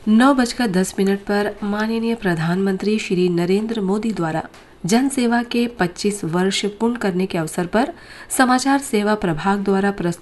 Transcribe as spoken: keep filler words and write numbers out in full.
नौ बजकर दस मिनट पर माननीय प्रधानमंत्री श्री नरेंद्र मोदी द्वारा जन सेवा के पच्चीस वर्ष पूर्ण करने के अवसर पर समाचार सेवा प्रभाग द्वारा प्रस्तुत